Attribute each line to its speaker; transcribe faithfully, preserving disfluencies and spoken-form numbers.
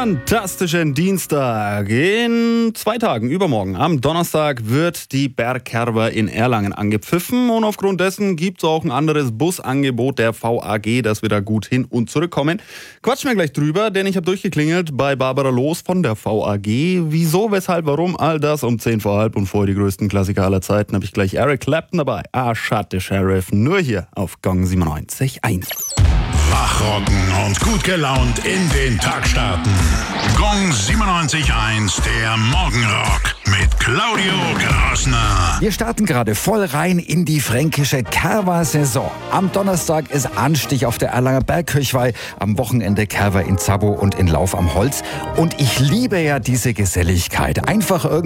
Speaker 1: fantastischen Dienstag. In zwei Tagen, übermorgen, am Donnerstag, wird die Bergkerwa in Erlangen angepfiffen. Und aufgrund dessen gibt es auch ein anderes Busangebot der V A G, dass wir da gut hin und zurückkommen. Quatschen wir gleich drüber, denn ich habe durchgeklingelt bei Barbara Loos von der V A G. Wieso, weshalb, warum, all das um zehn vor halb. Und vor die größten Klassiker aller Zeiten habe ich gleich Eric Clapton dabei. Ah, Schatte Sheriff, nur hier auf Gong siebenundneunzig Komma eins.
Speaker 2: Wachrocken und gut gelaunt in den Tag starten. Gong siebenundneunzig Komma eins, der Morgenrock mit Claudio Grosner.
Speaker 3: Wir starten gerade voll rein in die fränkische Kerwa-Saison. Am Donnerstag ist Anstich auf der Erlanger Bergkirchweih, am Wochenende Kerwa in Zabo und in Lauf am Holz. Und ich liebe ja diese Geselligkeit. Einfach irgendwie